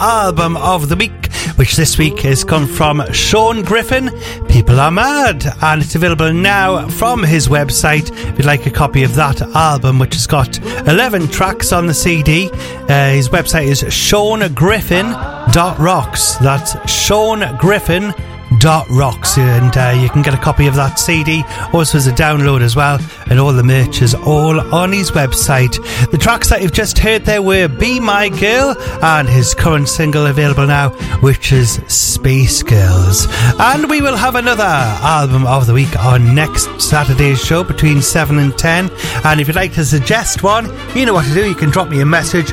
Album of the Week, which this week has come from Sean Griffin, People Are Mad, and it's available now from his website if you'd like a copy of that album, which has got 11 tracks on the CD. His website is seangriffin.rocks. That's seangriffin.rocks, and you can get a copy of that CD also as a download as well, and all the merch is all on his website. The tracks that you've just heard there were Be My Girl and his current single available now, which is Space Girls. And we will have another album of the week on next Saturday's show between 7 and 10, and if you'd like to suggest one, you know what to do. You can drop me a message,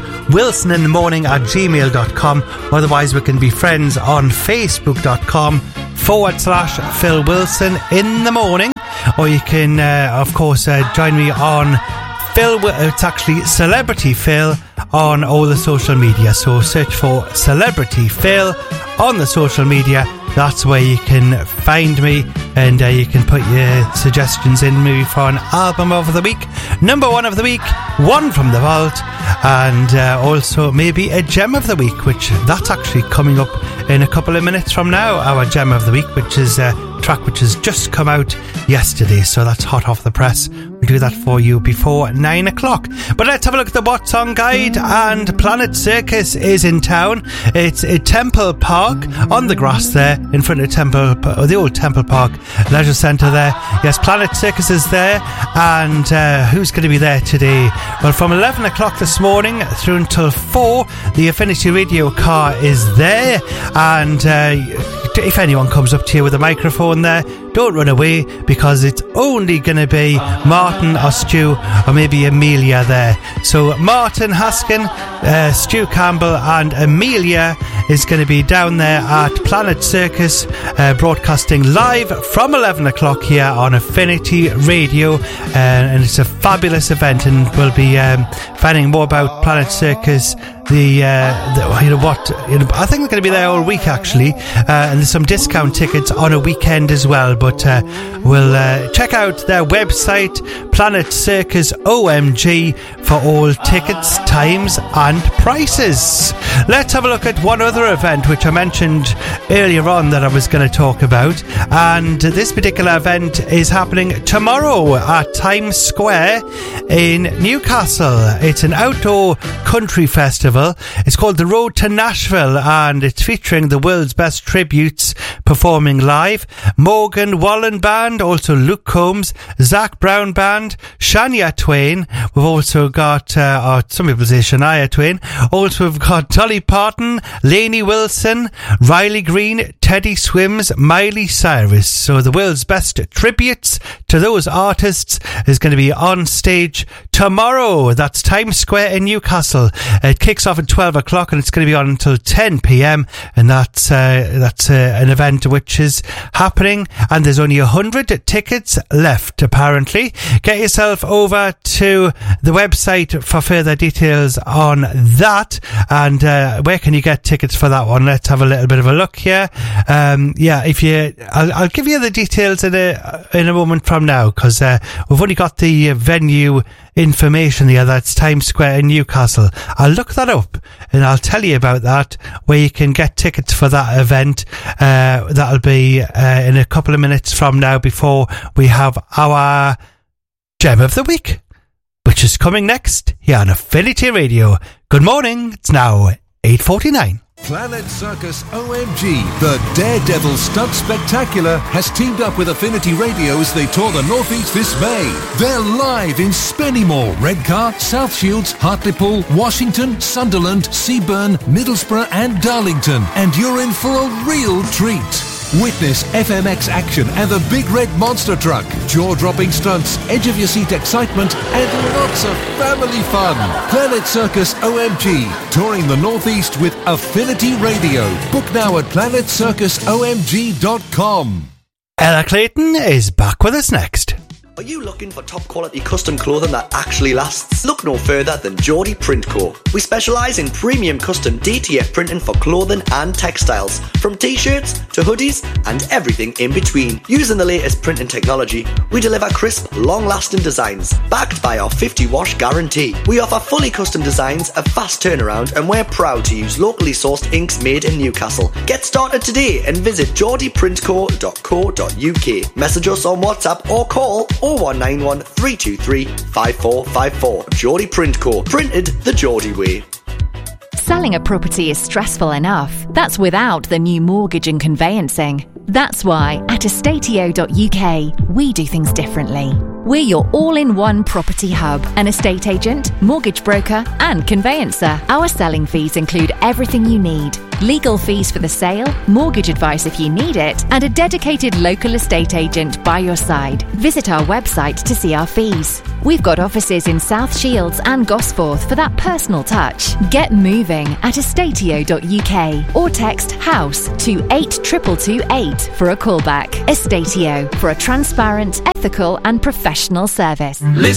wilsoninthemorning@gmail.com. Otherwise we can be friends on facebook.com/Phil Wilson in the morning, or you can of course join me on it's actually Celebrity Phil on all the social media. So search for Celebrity Phil on the social media. That's where you can find me, and you can put your suggestions in, maybe for an album of the week, number one of the week, one from the vault, and also maybe a gem of the week, which that's actually coming up in a couple of minutes from now. Our gem of the week, which is a track which has just come out yesterday, so that's hot off the press. We'll do that for you before 9 o'clock. But let's have a look at the What Song Guide, and Planet Circus is in town. It's at Temple Park, on the grass there in front of the old Temple Park Leisure Centre there. Yes, Planet Circus is there, and who's going to be there today? Well, from 11 o'clock this morning through until 4, the Affinity Radio car is there, and if anyone comes up to you with a microphone there, don't run away, because it's only going to be Martin or Stu or maybe Amelia there. So Martin Haskin, Stu Campbell and Amelia is going to be down there at Planet Circus, broadcasting live from 11 o'clock here on Affinity Radio, and it's a fabulous event, and we'll be finding more about Planet Circus. I think they're going to be there all week actually, and there's some discount tickets on a weekend as well, but we'll check out their website, Planet Circus OMG, for all tickets, times and prices. Let's have a look at one other event which I mentioned earlier on that I was going to talk about, and this particular event is happening tomorrow at Times Square in Newcastle. It's an outdoor country festival. It's called The Road to Nashville, and it's featuring the world's best tributes performing live. Morgan Wallen Band, also Luke Combs, Zach Brown Band, Shania Twain. We've also got, some people say Shania Twain. Also we've got Dolly Parton, Lainey Wilson, Riley Green, Teddy Swims, Miley Cyrus. So the world's best tributes to those artists is going to be on stage tomorrow. That's Times Square in Newcastle. It kicks off at 12 o'clock and it's going to be on until 10 p.m. and that's an event which is happening, and there's only 100 tickets left apparently. Get yourself over to the website for further details on that, and where can you get tickets for that one? Let's have a little bit of a look here. I'll give you the details in a moment from now, because we've only got the venue information here. That's Times Square in Newcastle. I'll look that up and I'll tell you about that, where you can get tickets for that event. That'll be in a couple of minutes from now, before we have our Gem of the Week, which is coming next here on Affinity Radio. Good morning. It's now 8:49. Planet Circus OMG, the Daredevil Stunt Spectacular, has teamed up with Affinity Radio as they tour the Northeast this May. They're live in Spennymoor, Redcar, South Shields, Hartlepool, Washington, Sunderland, Seaburn, Middlesbrough and Darlington. And you're in for a real treat. Witness FMX action and the Big Red Monster Truck, jaw-dropping stunts, edge-of-your-seat excitement, and lots of family fun. Planet Circus OMG, touring the Northeast with Affinity Radio. Book now at planetcircusomg.com. Ella Clayton is back with us next. Are you looking for top quality custom clothing that actually lasts? Look no further than Geordie Print Co. We specialise in premium custom DTF printing for clothing and textiles, from t-shirts to hoodies and everything in between. Using the latest printing technology, we deliver crisp, long-lasting designs, backed by our 50-wash guarantee. We offer fully custom designs, a fast turnaround, and we're proud to use locally sourced inks made in Newcastle. Get started today and visit geordieprintco.co.uk. Message us on WhatsApp or call 0191 323 5454. Geordie Print Co. Printed the Geordie way. Selling a property is stressful enough. That's without the new mortgage and conveyancing. That's why at estateo.uk we do things differently. We're your all-in-one property hub, an estate agent, mortgage broker and conveyancer. Our selling fees include everything you need. Legal fees for the sale, mortgage advice if you need it, and a dedicated local estate agent by your side. Visit our website to see our fees. We've got offices in South Shields and Gosforth for that personal touch. Get moving at estateo.uk or text HOUSE to 82228 for a callback. Estateo, for a transparent, ethical and professional service. Listen